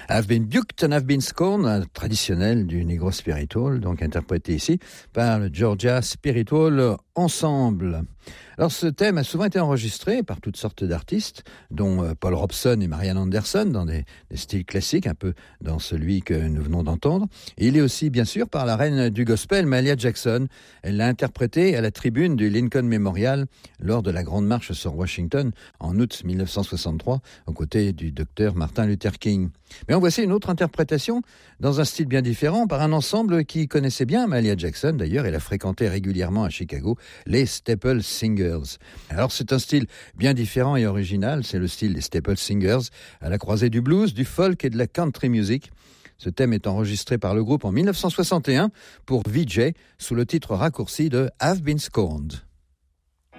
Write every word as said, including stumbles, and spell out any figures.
I've been duped and I've been scorned, traditionnel du Negro Spiritual, donc interprété ici par le Georgia Spiritual Ensemble. Alors ce thème a souvent été enregistré par toutes sortes d'artistes, dont euh, Paul Robson et Marian Anderson, dans des, des styles classiques, un peu dans celui que nous venons d'entendre. Et il est aussi, bien sûr, par la reine du gospel, Mahalia Jackson. Elle l'a interprété à la tribune du Lincoln Memorial lors de la Grande Marche sur Washington en août dix-neuf cent soixante-trois, aux côtés du docteur Martin Luther King. Mais en voici une autre interprétation, dans un style bien différent, par un ensemble qui connaissait bien Mahalia Jackson. D'ailleurs, elle a fréquenté régulièrement à Chicago les Staple Singers. Alors c'est un style bien différent et original, c'est le style des Staple Singers, à la croisée du blues, du folk et de la country music. Ce thème est enregistré par le groupe en dix-neuf cent soixante et un pour V J, sous le titre raccourci de I've Been Scorned.